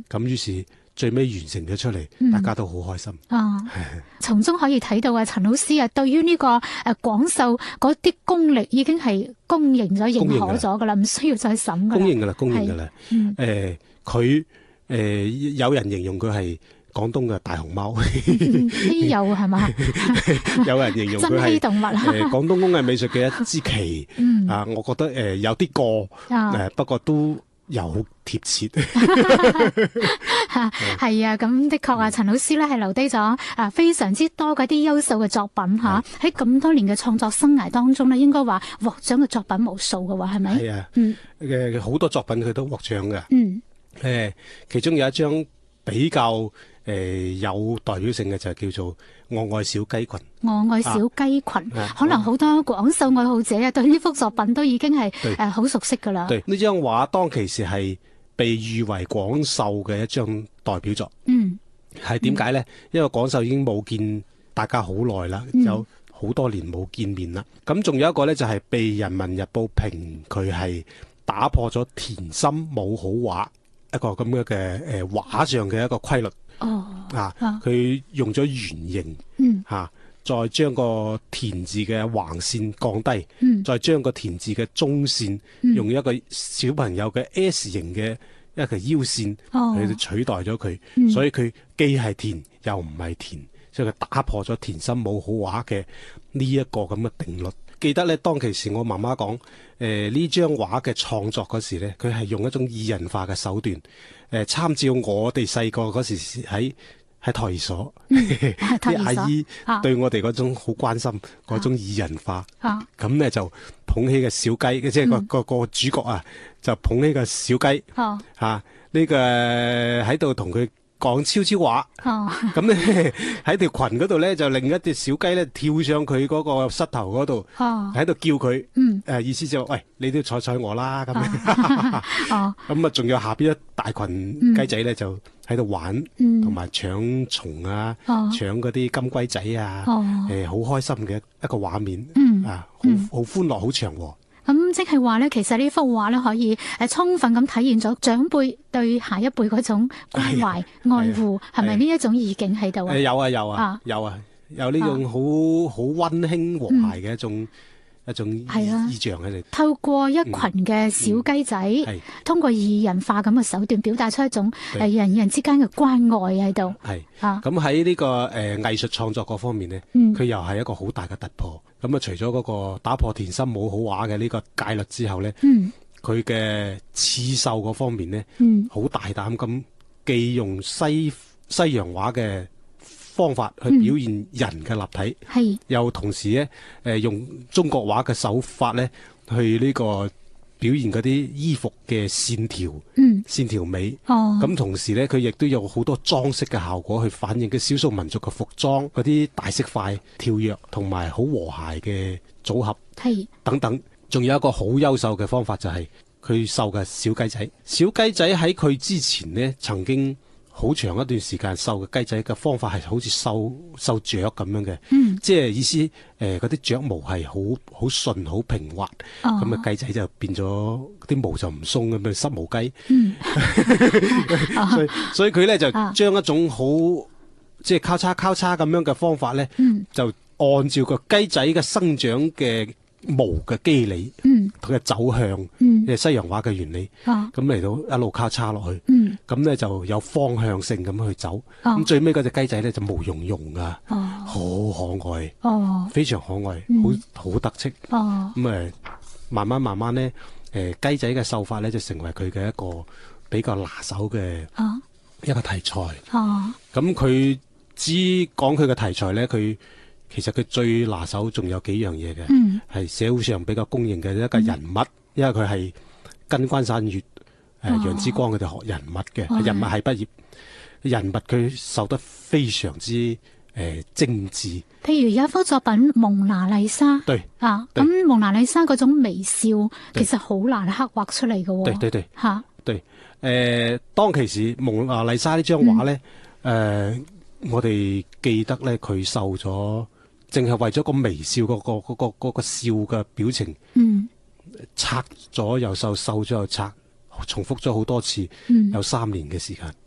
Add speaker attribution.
Speaker 1: 咁於是最尾完成咗出嚟，大家都好開心。
Speaker 2: 從中可以睇到陳老師對於呢個廣繡嗰啲功力已經係公認咗、認可咗㗎啦，唔需要再審㗎啦。
Speaker 1: 公認㗎啦。佢有人形容佢係廣東嘅大熊貓，
Speaker 2: 稀有係嘛？
Speaker 1: 有人形容佢係
Speaker 2: 珍稀動物
Speaker 1: 廣東工藝美術嘅一支旗。我覺得有啲過，不過都又好貼切。
Speaker 2: 係啊，咁的確陳老師咧係留低咗非常之多嗰啲優秀嘅作品嚇。喺咁多年嘅創作生涯當中咧，應該話獲獎嘅作品無數嘅喎，係咪？係
Speaker 1: 啊，好多作品佢都獲獎嘅。其中有一張比較有代表性嘅就叫做《我愛小雞群》。
Speaker 2: 我愛小雞群，可能好多廣繡愛好者對呢幅作品都已經係好熟悉㗎啦。
Speaker 1: 對，呢張畫當其時係被譽為廣繡嘅一張代表作。係點解呢？因為廣繡已經冇見大家好耐啦，有好多年冇見面啦。咁仲有一個呢，就係被《人民日報》評佢係打破咗甜心冇好畫一個咁樣嘅畫上嘅一個規律。佢用咗圓形，再將個田字嘅橫線降低，再將個田字嘅中線用一個小朋友嘅 S 型嘅一個腰線去取代咗佢，所以佢既係田又唔係田，所以佢打破咗甜心冇好畫嘅呢一個咁嘅定律。記得咧，當其時我媽媽講，呢張畫嘅創作嗰時咧，佢係用一種擬人化嘅手段，參照我哋細個嗰時喺托兒所，啲阿姨對我哋嗰種好關心，嗰種擬人化，咁咧就捧起個小雞，即係個主角啊，就捧起個小雞，呢個喺度同佢講悄悄話，咁咧喺條裙嗰度咧就另一隻小雞咧跳上佢嗰個膝頭嗰度，喺度叫佢，意思就喂，你都睬睬我啦咁樣，咁啊仲有下邊一大群雞仔咧就喺度玩，同埋搶蟲啊，搶嗰啲金龜仔啊，好開心嘅一個畫面，好歡樂，好祥和。
Speaker 2: 咁即係話咧，其實呢幅畫咧可以充分咁體現咗長輩對下一輩嗰種關懷愛護，係咪呢一種意境喺度啊？
Speaker 1: 有呢種好溫馨和諧嘅一種意象喺度。
Speaker 2: 透過一群嘅小雞仔，通過擬人化咁嘅手段，表達出一種人與人之間嘅關愛喺度。
Speaker 1: 咁喺呢個藝術創作嗰方面呢，佢又係一個好大嘅突破。咁啊，除咗嗰個打破甜心冇好畫嘅呢個戒律之後呢，佢嘅刺繡嗰方面呢，好大膽咁，既用西洋畫嘅方法去表現人嘅立體，又同時呢用中國畫嘅手法呢去呢個表現嗰啲衣服嘅線條美。咁同時呢，佢亦都有好多裝飾嘅效果去反映嘅少數民族嘅服裝嗰啲大色塊跳躍同埋好和諧嘅組合等等。仲有一個好優秀嘅方法就係佢繡嘅小雞仔。小雞仔喺佢之前呢，曾經好長一段時間繡嘅雞仔嘅方法係好似繡雀咁樣嘅，即係意思嗰啲雀毛係好順好平滑，咁啊雞仔就變咗啲毛就唔鬆咁嘅濕毛雞，所以佢咧就將一種好即係交叉咁樣嘅方法咧，就按照個雞仔嘅生長嘅毛嘅機理，佢嘅走向，即係西洋畫嘅原理，咁嚟到一路交叉落去，咁咧就有方向性咁去走，咁最尾嗰隻雞仔咧就毛茸茸噶，好可愛，非常可愛，好得戚，咁慢慢咧，雞仔嘅繡法咧就成為佢嘅一個比較拿手嘅一個題材，咁佢講佢嘅題材咧，其實佢最拿手仲有幾樣嘢嘅，係社會上比較公認嘅一個人物，因為佢係跟關山月、楊之光佢哋學人物嘅，人物系畢業，人物佢繡得非常之精緻。
Speaker 2: 譬如有一幅作品《蒙娜麗莎》，咁蒙娜麗莎嗰種微笑，其實好難刻畫出嚟嘅喎。
Speaker 1: 對，當其時蒙娜麗莎呢張畫咧，我哋記得咧，佢繡咗。淨係為咗個微笑嗰個笑嘅表情，拆咗又繡，繡咗又拆，重複咗好多次，有3年嘅時間。